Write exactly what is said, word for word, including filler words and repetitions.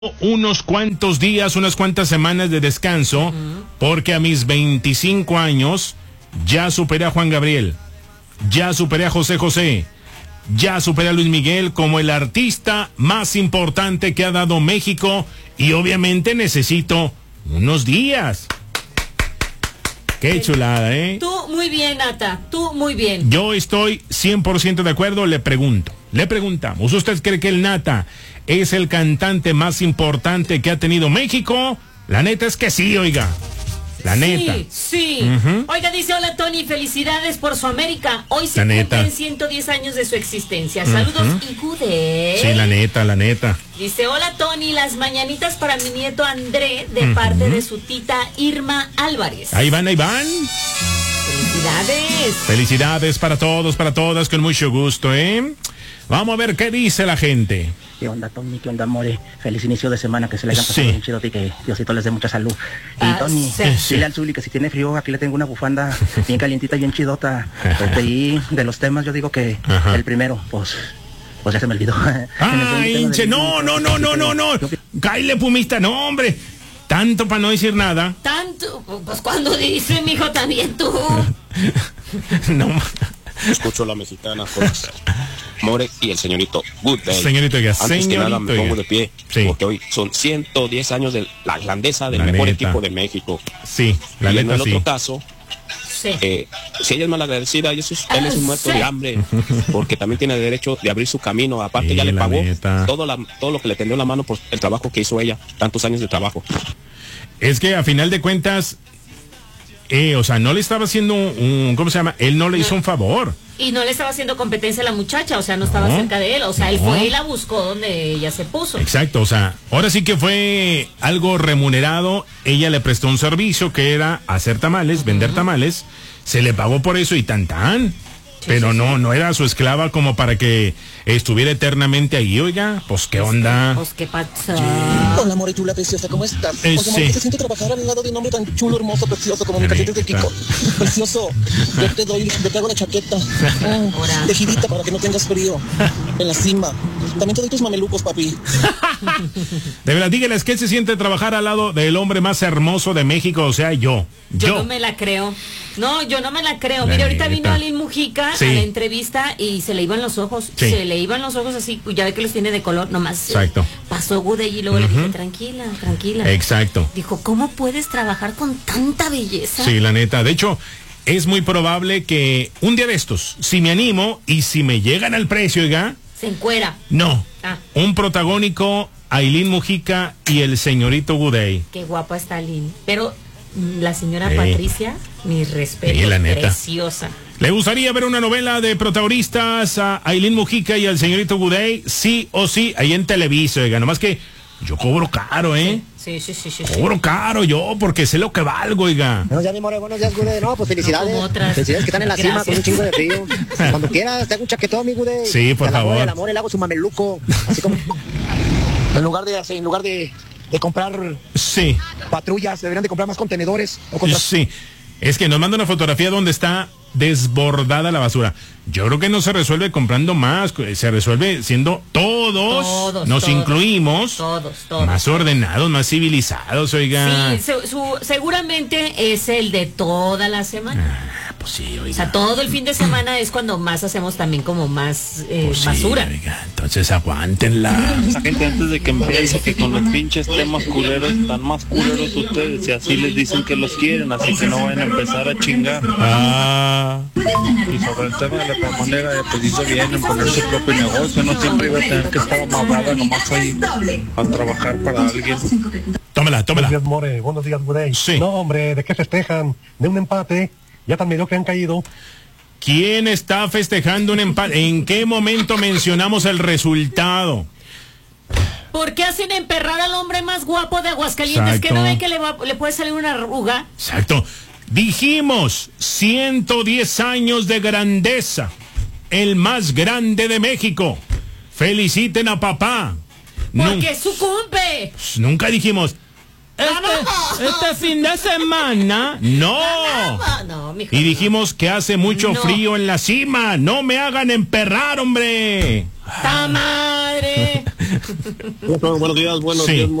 unos cuantos días, unas cuantas semanas de descanso, uh-huh. porque a mis veinticinco años ya superé a Juan Gabriel, ya superé a José José, ya superé a Luis Miguel como el artista más importante que ha dado México y obviamente necesito unos días. Qué chulada, ¿eh? Tú muy bien, Nata, tú muy bien. Yo estoy cien por ciento de acuerdo, le pregunto, le preguntamos, ¿usted cree que el Nata es el cantante más importante que ha tenido México? La neta es que sí, oiga. La sí, neta. Sí, uh-huh. Oiga, dice, hola Tony, felicidades por su América. Hoy se cumplen ciento diez años de su existencia. Saludos uh-huh. y gude. Sí, la neta, la neta. Dice, hola Tony, las mañanitas para mi nieto André de uh-huh. parte de su tita Irma Álvarez. Ahí van, ahí van. Felicidades. Felicidades para todos, para todas, con mucho gusto, ¿eh? Vamos a ver qué dice la gente. ¿Qué onda, Tony? ¿Qué onda, More? Feliz inicio de semana, que se le hayan pasado bien chido y que Diosito les dé mucha salud. Y ah, Tony, sí. dile al Zuli que si tiene frío, aquí le tengo una bufanda bien calientita y bien chidota. Este, y de los temas yo digo que Ajá. el primero, pues... Pues ya se me olvidó. ¡Ah, hinche! No, no, no, no, no, no. Cáile, pumista, no, hombre. Tanto para no decir nada. Tanto, pues cuando dice, mijo, también tú. No. Escucho la mexicana con More y el señorito Good Day. Señorito, ya, Antes señorito, que nada me pongo ya. de pie, sí. porque hoy son ciento diez años de la grandeza del la mejor neta. equipo de México. Sí, la y neta, en el sí. otro caso, sí. eh, si ella es malagradecida, él es, él es un muerto sí. de hambre, porque también tiene derecho de abrir su camino. Aparte, sí, ya le pagó todo, la, todo lo que le tendió la mano por el trabajo que hizo ella, tantos años de trabajo. Es que a final de cuentas, eh, o sea, no le estaba haciendo un, un ¿cómo se llama? Él no le hizo un favor. Y no le estaba haciendo competencia a la muchacha, o sea, no estaba no, cerca de él, o sea, no. él fue y la buscó donde ella se puso. Exacto, o sea, ahora sí que fue algo remunerado, ella le prestó un servicio que era hacer tamales, uh-huh. vender tamales, se le pagó por eso y tan tan. Sí, pero sí, no, sí. no era su esclava como para que estuviera eternamente ahí, oiga, pues qué onda. Pues qué pasa. Sí. Hola, more chula, preciosa, ¿cómo estás? Eh, Oye, sí. ¿qué se siente trabajar al lado de un hombre tan chulo, hermoso, precioso como mi cachete de Kiko? Precioso, yo te doy, yo te hago la chaqueta, mm, tejidita para que no tengas frío, en la cima. También te doy tus mamelucos, papi. De verdad, díganles, ¿qué se siente trabajar al lado del hombre más hermoso de México? O sea, yo. Yo, yo. no me la creo. No, yo no me la creo. Mira, ahorita vino Alin Mujica sí. a la entrevista y se le iban los ojos. Sí. Se le iban los ojos así, ya ve que los tiene de color, nomás. Exacto. Pasó Gude y luego uh-huh. le dije, tranquila, tranquila. Exacto. Dijo, ¿cómo puedes trabajar con tanta belleza? Sí, la neta. De hecho, es muy probable que un día de estos, si me animo y si me llegan al precio, oiga. Se encuera. No. Ah. Un protagónico, Ailín Mujica y el señorito Gudey. Qué guapa está Ailín. Pero la señora sí. Patricia, mi respeto, sí, la neta. Preciosa. ¿Le gustaría ver una novela de protagonistas a Ailín Mujica y al señorito Gudey? Sí o sí, ahí en Televisa, oiga, nomás que yo cobro caro, ¿eh? Sí, sí, sí, sí. Cobro sí. caro yo, porque sé lo que valgo, oiga. Buenos días, mi more, buenos días, Gudey. No, pues felicidades. No, felicidades que están en la Gracias. cima con un chingo de frío. Cuando quieras, te hago un chaquetón, mi Gudey. Sí, por el favor. Amor, el amor, le hago su mameluco. Así como... en lugar de, en lugar de, de comprar... Sí. Patrullas, deberían de comprar más contenedores. O contra... Sí. Es que nos manda una fotografía donde está desbordada la basura. Yo creo que no se resuelve comprando más, se resuelve siendo todos, todos nos todos, incluimos, todos, todos, más ordenados, más civilizados, oiga. Sí, su, su, seguramente es el de toda la semana. Ah, pues sí, oiga. O sea, todo el fin de semana es cuando más hacemos también como más eh, pues sí, basura. Oiga, entonces aguántenla. Esa gente antes de que empiece que con los pinches temas culeros, están más culeros ustedes y así les dicen que los quieren, así que no vayan a empezar a chingar. Ah. Y sobre el tema de la manera de pues hizo bien en poner su propio negocio, no siempre iba a tener que estar amarrada nomás ahí a trabajar para alguien. Tómela, tómela. Buenos días, More, buenos días, Gudey. Sí. No, hombre, ¿de qué festejan? De un empate, ya tan medio que han caído. ¿Quién está festejando un empate? ¿En qué momento mencionamos el resultado? ¿Por qué hacen emperrar al hombre más guapo de Aguascalientes? Exacto. ¿Que no ven que le, va, le puede salir una arruga? Exacto. Dijimos, ciento diez años de grandeza, el más grande de México. Feliciten a papá. Porque es su cumple. Nunca dijimos, este, este fin de semana, no. no y dijimos que hace mucho no. frío en la cima, no me hagan emperrar, hombre. ¡Ta madre! Buenos días, buenos sí. días.